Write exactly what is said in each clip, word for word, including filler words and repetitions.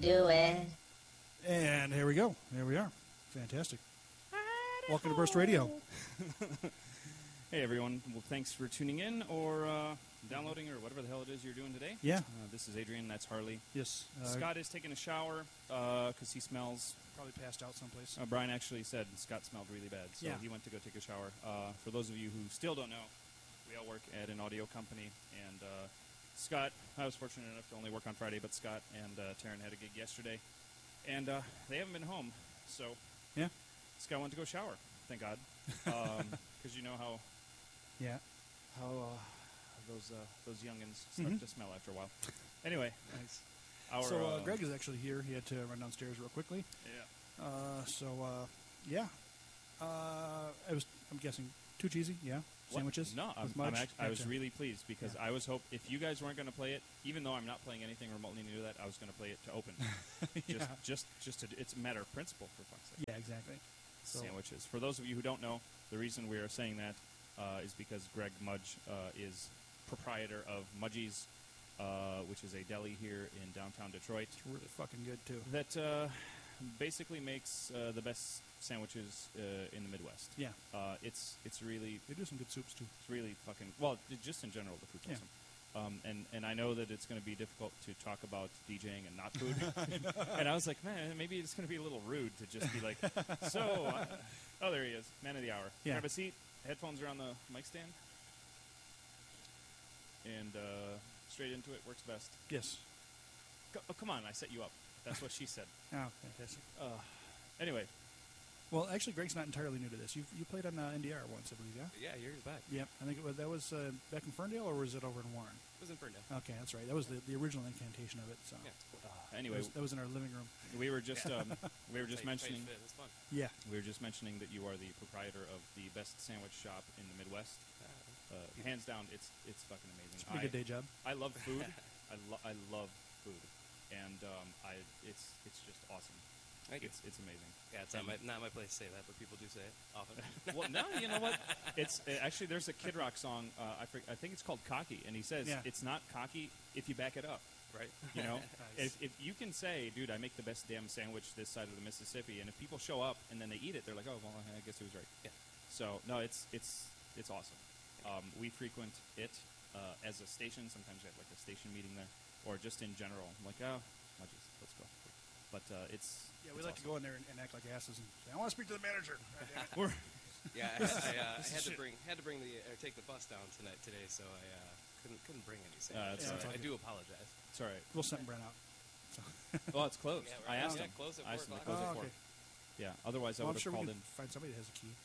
do it. And here we go. There we are. Fantastic. Welcome to Burst Radio. Hey, everyone. Well, thanks for tuning in or uh, downloading or whatever the hell it is you're doing today. Yeah. Uh, this is Adrian. That's Harley. Yes. Uh, Scott is taking a shower because he smells. Probably passed out someplace. Uh, Brian actually said Scott smelled really bad, so Yeah. he went to go take a shower. Uh, for those of you who still don't know, we all work at an audio company, and uh, Scott, I was fortunate enough to only work on Friday, but Scott and uh, Taryn had a gig yesterday, and uh, they haven't been home, so Yeah. Scott went to go shower, thank God, because you know how Yeah. how uh, those uh, those youngins start Mhm. to smell after a while. Anyway, Nice. our So uh, uh, Greg is actually here. He had to run downstairs real quickly. yeah. Uh, so uh, yeah. Uh, I was. I'm guessing too cheesy. Yeah. What? Sandwiches. No, I'm, with I'm Mudge? act- I was Gotcha. really pleased because Yeah. I was hope if you guys weren't going to play it, even though I'm not playing anything remotely near that, I was going to play it to open. yeah. Just, just, just to, it's a matter of principle for fuck's sake. Yeah. Exactly. So- Sandwiches. For those of you who don't know, the reason we are saying that uh, is because Greg Mudge uh, is proprietor of Mudgie's, uh, which is a deli here in downtown Detroit It's really fucking good too. that uh, basically makes uh, the best sandwiches uh, in the Midwest. Yeah. Uh, it's it's really They do some good soups too. It's really fucking well. j- Just in general, the food's Yeah. awesome. Um, and and I know that it's going to be difficult to talk about DJing and not food. And I was like, man, maybe it's going to be a little rude to just be like, so. Uh, oh, there he is, man of the hour. Yeah. Grab a seat. Headphones are on the mic stand. And uh, straight into it works best. Yes. Co- oh, come on, I set you up. That's what she said. Oh, fantastic. Uh, anyway, Well, actually, Greg's not entirely new to this. You you played on uh, N D R once, I believe. Yeah. Yeah, years back. Yep. I think it was, that was uh, back in Ferndale, or was it over in Warren? It was in Ferndale. Okay, that's right. That was the, the original incantation of it. So Yeah. uh, that, anyway, was, that was in our living room. we were just um, we were just Tight- mentioning. tight fit. It was fun. Yeah. We were just mentioning that you are the proprietor of the best sandwich shop in the Midwest. Uh, hands down, it's it's fucking amazing. It's a pretty I, good day job. I love food. I, lo- I love food, and um, I it's it's just awesome. Thank you. It's it's amazing. Yeah, it's not my, not my place to say that, but people do say it often. Well, no, you know what? It's uh, actually there's a Kid Rock song. Uh, I for- I think it's called "Cocky," and he says Yeah. it's not cocky if you back it up. Right? You know, Nice. if, if you can say, dude, I make the best damn sandwich this side of the Mississippi, and if people show up and then they eat it, they're like, oh, well, I guess he was right. Yeah. So no, it's it's it's awesome. Um, we frequent it uh, as a station. Sometimes we have like a station meeting there, or just in general. I'm like, oh, Mudgies, let's go. But uh, it's Yeah, we it's like to awesome. go in there and, and act like asses and say, I want to speak to the manager. God damn it. We're Yeah, I, I, uh, I This is had to shit. bring had to bring the or take the bus down tonight today, so I uh, couldn't couldn't bring any Uh, sandwiches. that's So all I, I right. do apologize. it's all right. We'll send Brent out. Well, it's closed. Yeah, I we're- asked yeah, him. close at I asked him to four close Oh, at four. okay. Yeah. Otherwise, Well, I I'm would have sure we called can in. find somebody that has a key.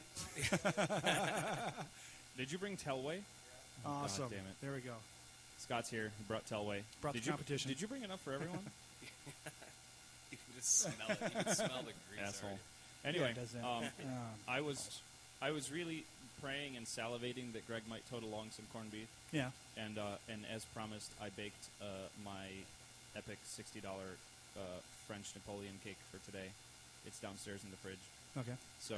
Did you bring Telway? Awesome. damn it. There we go. Scott's here. He brought Telway. Brought did the you, competition. Did you bring enough for everyone? You can just smell it. You can smell the grease. Asshole. already. Anyway, Yeah, it does that. um, Um, I was I was really praying and salivating that Greg might tote along some corned beef, yeah. and uh, and as promised, I baked uh, my epic sixty dollar uh, French Napoleon cake for today. It's downstairs in the fridge. Okay. So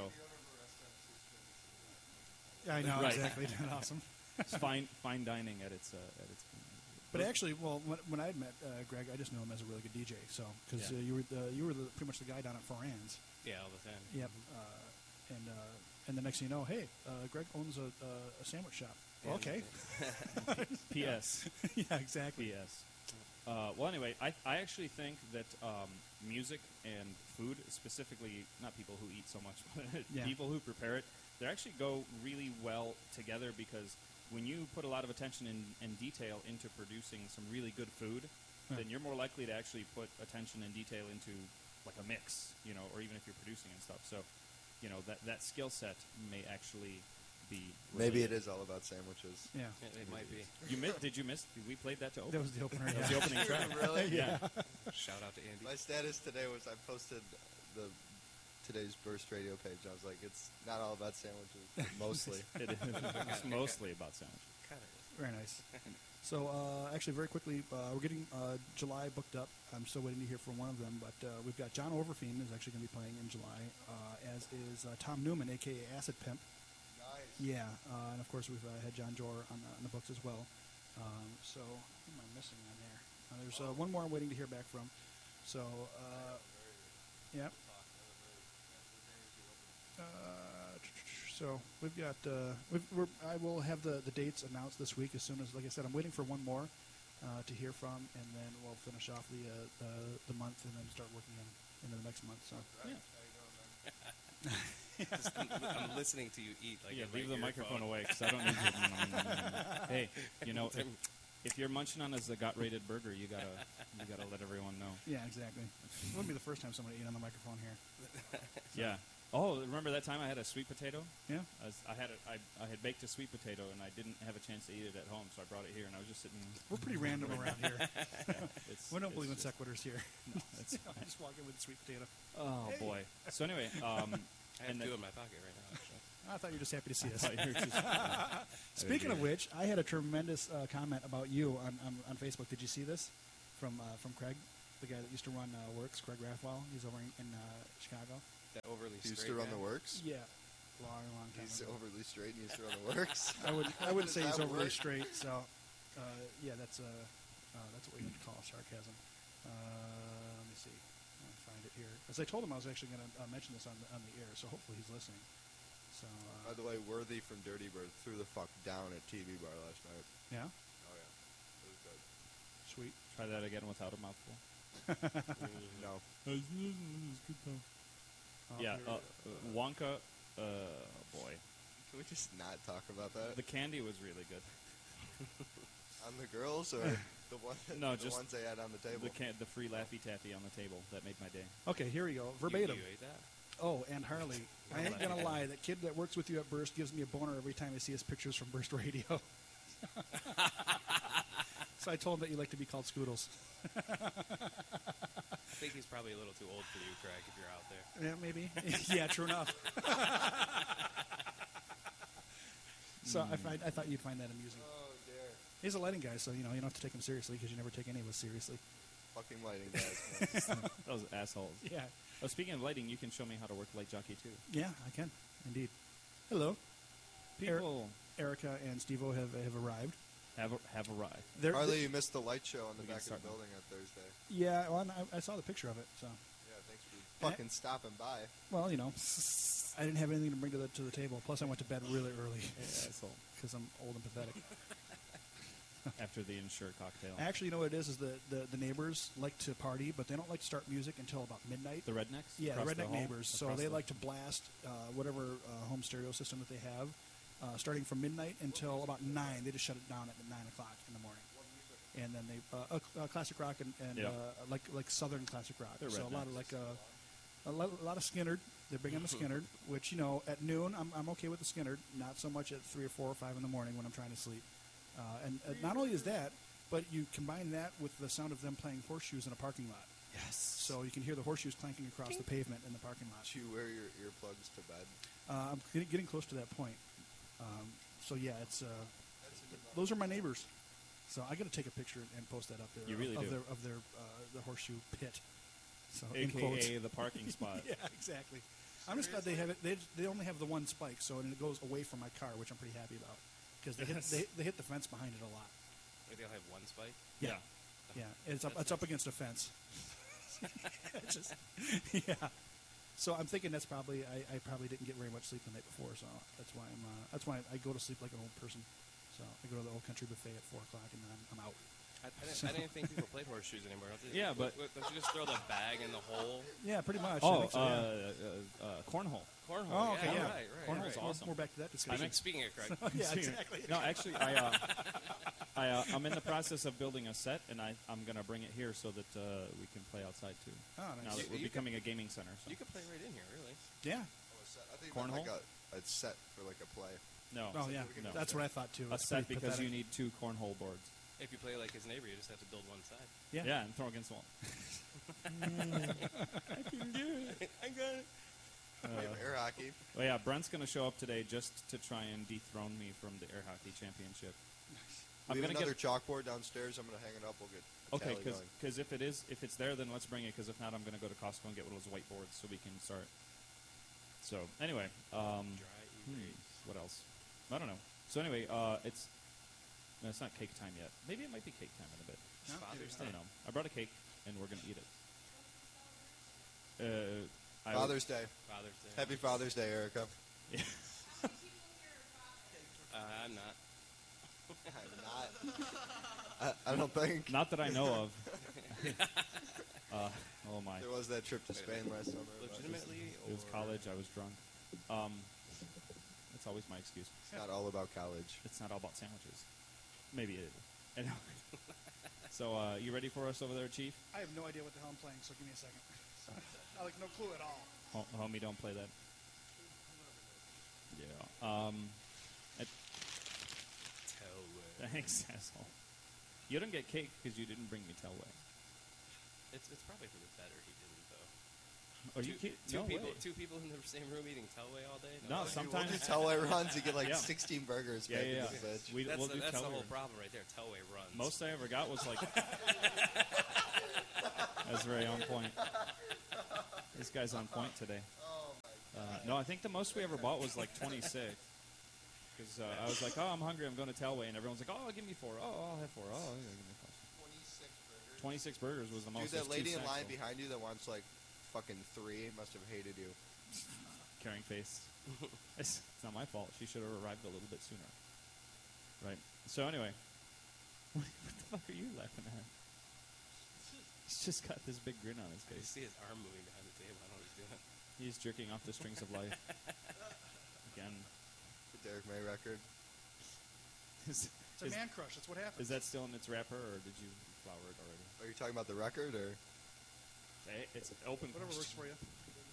Yeah, I know Right. exactly. Awesome. it's fine fine dining at its uh, at its. But actually, well, when, when I had met uh, Greg, I just knew him as a really good D J. So because Yeah. uh, you were the, you were the, pretty much the guy down at Foran's. Yeah, all the time. Yep. Uh, and uh, and the next thing you know, hey, uh, Greg owns a, a, a sandwich shop. Well, okay. P S yeah, exactly. P S Uh, well, anyway, I, I actually think that um, music and food, specifically not people who eat so much, but Yeah. people who prepare it, they actually go really well together because when you put a lot of attention and, and detail into producing some really good food, Yeah. then you're more likely to actually put attention and detail into like a mix, you know, or even if you're producing and stuff. So, you know, that, that skill set may actually be Maybe it related. is all about sandwiches. Yeah. It, it might be. You mi- did you miss? We played that to open. That was the opener. That was yeah. the opening track. Really? Yeah. Shout out to Andy. My status today was I posted the today's Burst Radio page. I was like, it's not all about sandwiches, but mostly. It is. It's mostly about sandwiches. Kind of is. Very nice. So, uh, actually, very quickly, uh, we're getting uh, July booked up. I'm still waiting to hear from one of them, but uh, we've got John Overfiend is actually going to be playing in July, uh, as is uh, Tom Newman, a k a. Acid Pimp. Nice. Yeah, uh, and of course we've uh, had John Jor on, uh, on the books as well. Um, so, who am I missing on there? Uh, there's uh, one more I'm waiting to hear back from. So, uh, yeah. Uh, so we've got. Uh, we've, we're, I will have the, the dates announced this week as soon as, like I said, I'm waiting for one more uh, to hear from, and then we'll finish off the uh, the, the month, and then start working in into the next month. So Yeah. Just, I'm, I'm listening to you eat. Like Yeah, in my leave the microphone earphone. away because I don't need to. Hey, you know, if, if you're munching on a Zagat-rated burger, you gotta you gotta let everyone know. yeah, exactly. It wouldn't be the first time somebody ate on the microphone here. Yeah. Oh, remember that time I had a sweet potato? Yeah. I, was, I had a, I, I had baked a sweet potato and I didn't have a chance to eat it at home, so I brought it here and I was just sitting. We're pretty random around here. It's, We don't it's believe in just- sequiturs here. it's I just walk in with sweet potato. Oh boy. So anyway, um, I have and two the- in my pocket right now. Actually. I thought you were just happy to see us. Oh, you're just- Speaking of which, I had a tremendous uh, comment about you on, on, on Facebook. Did you see this from uh, from Craig, the guy that used to run uh, Works, Craig Rathwell? He's over in, in uh, Chicago. That overly He used straight to run guy. the works. Yeah, long, long time He's ago. overly straight and he used to run the works. I would I wouldn't say Does he's that overly work? straight. So, uh, yeah, that's uh, uh, that's what we would call sarcasm. Uh, let me see. I'll find it here. As I told him, I was actually going to uh, mention this on the on the air. So hopefully he's listening. So uh, By the way, Worthy from Dirty Bird threw the fuck down at T V bar last night. yeah, Oh yeah, it was good. sweet. Try that again without a mouthful. No, Oh, Yeah, here uh, we go. uh, Wonka. Uh, boy, can we just not talk about that? the candy was really good. On the girls or the one? No, the just ones they had on the table. The can- the free Laffy Taffy on the table that made my day. Okay, here we go. You- Verbatim. You, ate that? Oh, and Harley, I ain't gonna lie. That kid that works with you at Burst gives me a boner every time I see his pictures from Burst Radio. So I told him that you like to be called Scoodles. I think he's probably a little too old for you, Craig, if you're out there. Yeah, maybe. Yeah, true enough. So I, find, I thought you'd find that amusing. Oh dear. He's a lighting guy, so you know you don't have to take him seriously because you never take any of us seriously. Fucking lighting guys. Man. Those assholes. Yeah, Oh, speaking of lighting, you can show me how to work Light Jockey too. yeah, I can indeed. Hello, Eric- People Erica and Steve-O have have arrived. have a, have arrived. They're, Harley, you missed the light show on the We can back of start the now. building on Thursday. yeah, well, I, I saw the picture of it. So, Yeah, thanks for fucking stopping by. well, you know, I didn't have anything to bring to the to the table. Plus, I went to bed really early Asshole. because I'm old and pathetic. After the Ensure cocktail. Actually, you know what it is? Is the, the, the neighbors like to party, but they don't like to start music until about midnight. The rednecks? Yeah, the Across redneck hall? neighbors. So Across they the- like to blast uh, whatever uh, home stereo system that they have, uh, starting from midnight until about nine. They just shut it down at nine o'clock in the morning, and then they uh, uh, uh, classic rock and, and Yeah. uh, like like southern classic rock. They're So a lot of rednecks. like uh, a, lot, a lot of Skinnerd. They're big on the Skinnerd, which you know at noon I'm I'm okay with the Skinnerd. Not so much at three or four or five in the morning when I'm trying to sleep. Uh, and uh, not only is that, but you combine that with the sound of them playing horseshoes in a parking lot. Yes. So you can hear the horseshoes clanking across the pavement in the parking lot. Did you wear your earplugs to bed? Uh, I'm getting, getting close to that point. Um, so yeah, it's uh, those are my neighbors. So I got to take a picture and post that up there. You really of, do. of their of their uh, the horseshoe pit. So in quotes. A K A the parking spot. Yeah, exactly. I'm just glad they have it. They they only have the one spike, so and it goes away from my car, which I'm pretty happy about because they hit Yes. they, they hit the fence behind it a lot. Maybe they'll have one spike. Yeah. Yeah, it's up. It's up against a fence. It's just, yeah. So I'm thinking that's probably I, I probably didn't get very much sleep the night before, so that's why I'm uh, that's why I go to sleep like an old person. So I go to the old country buffet at four o'clock and then I'm, I'm out. I, I, didn't, I didn't think people played horseshoes anymore. Don't they, Yeah, but- what- what- don't you just throw the bag in the hole? Yeah, pretty much. I Oh, think so, uh, yeah. uh, uh, cornhole. Cornhole. Oh, okay, yeah, yeah. right, right. Cornhole's right. awesome. We're back to that discussion. Speaking, speaking of Craig, yeah, Speaking- exactly. No, actually, I, uh, I, uh, I'm in the process of building a set, and I, I'm going to bring it here so that uh, we can play outside too. Oh, nice. Now that You- we're you becoming a gaming center. So. you could play right in here, really. Yeah. Oh, a set. I think you meant Cornhole? like a, a set for like a play. No, Oh, yeah. No. That's what I thought too. a It's set pretty because pathetic. you need two cornhole boards. If you play like his neighbor, you just have to build one side. Yeah. Yeah, and throw against the wall. I got it. Wait, air hockey. Well, yeah, Brent's going to show up today just to try and dethrone me from the air hockey championship. I'm We have going to another get chalkboard downstairs. I'm gonna hang it up. We'll get a okay tally going. because if it is if it's there, then let's bring it. Because if not, I'm going to go to Costco and get one of those whiteboards so we can start. So anyway, um, Dry hmm, erase. what else? I don't know. So anyway, uh, it's no, it's not cake time yet. Maybe it might be cake time in a bit. It's Father's I Day. don't know. I brought a cake and we're going to eat it. Father's Day. Father's Day. Happy Father's Day, Erica. Yeah. Uh, I'm not. I'm not. I, I don't think. Not that I know of. uh, oh my! There was that trip to Spain last summer. but Legitimately, It was or- college. I was drunk. Um, that's always my excuse. It's not all about college. It's not all about sandwiches. Maybe it is. Anyway. So, uh, you ready for us over there, Chief? I have no idea what the hell I'm playing, so give me a second. I like no clue at all. Ho- homie, don't play that. Yeah. Um, it, Tellway. thanks, asshole. You didn't get cake because you didn't bring me Tellway. It's, it's probably for the better he didn't, though. Are you two, kidding? two No people, way. two people in the same room eating Tellway all day? No, way. sometimes- We'll do Tellway runs. You get like Yeah. sixteen burgers. Yeah, back yeah, in yeah. this bitch. We, That's, we'll the, do that's the Tellway. whole problem right there. Tellway runs. Most I ever got was like. That's very on point. This guy's on point today. Oh my Uh, no, I think the most we ever bought was like twenty-six. Because uh, I was like, oh, I'm hungry, I'm going to Tellway. And everyone's like, oh, give me four. Oh, I'll have four. Oh, yeah, give me four. twenty-six burgers. twenty-six burgers was the most. Dude, that There's two lady in sacks line full. behind you that wants like fucking three must have hated you. Carrying face. it's, it's not my fault. She should have arrived a little bit sooner. Right. So anyway, what the fuck are you laughing at? He's just got this big grin on his I face. see his arm moving behind the table. I don't know what he's doing. He's jerking off the strings of life. Again. The Derek May record. Is, It's a is- man crush. That's what happens. is that still in its wrapper, or did you flower it already? Are you talking about the record or? Hey, it's an open. Whatever works question. for you.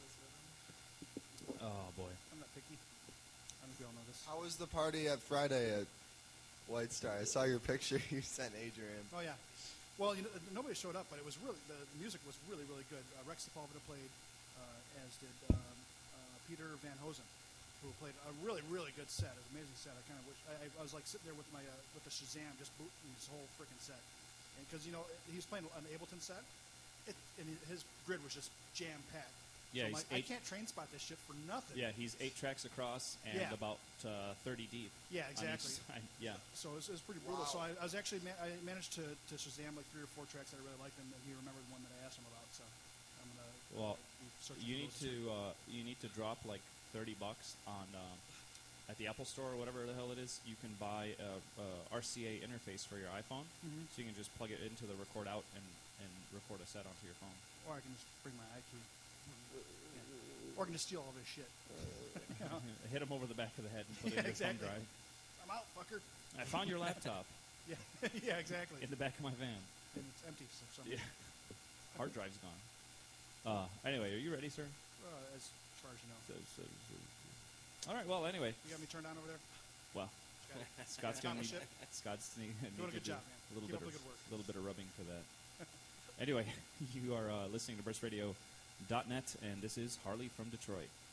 Oh boy. I'm not picky. I don't know if we all know this. How was the party at Friday at White Star? I saw your picture you sent Adrian. Oh yeah. Well, you know, nobody showed up, but it was really the, the music was really really good. Uh, Rex Sepulveda played, uh, as did um, uh, Peter Van Hosen, who played a really really good set. It was an amazing set. I kind of wish I, I was like sitting there with my uh, with the Shazam just booting his whole freaking set, and because you know he was playing an Ableton set, it, and his grid was just jam packed. Yeah, so I'm he's like, I eight- can't train spot this shit for nothing. Yeah, he's eight tracks across and Yeah. about uh, thirty deep. Yeah, on each exactly. side. Yeah. So it was, it was pretty brutal. Wow. So I, I was actually ma- I managed to, to Shazam like three or four tracks that I really liked, and he remembered one that I asked him about. So I'm gonna. Well, be searching You for need those to too. uh, you need to drop like thirty bucks on uh, at the Apple Store or whatever the hell it is. You can buy a, a R C A interface for your iPhone, Mhm. so you can just plug it into the record out and, and record a set onto your phone. Or I can just bring my iKey. Yeah. Or I can just steal all this shit. You know? Hit him over the back of the head and put Yeah, it in your exactly. thumb drive. I'm out, fucker. I found your laptop Yeah, yeah, exactly. in the back of my van. And it's empty. So some, Yeah. Hard drive's gone. Uh, anyway, are you ready, sir? uh, as far as you know. So- so- so- All right. Well, anyway. You got me turned on over there. Well, Got it. Scott's gonna need, Accomplish it. Scott's need, need Doing a to good do job, man. a little Keep bit up of the good work. little bit of rubbing for that. Anyway, you are uh, listening to burst radio dot net, and this is Harley from Detroit.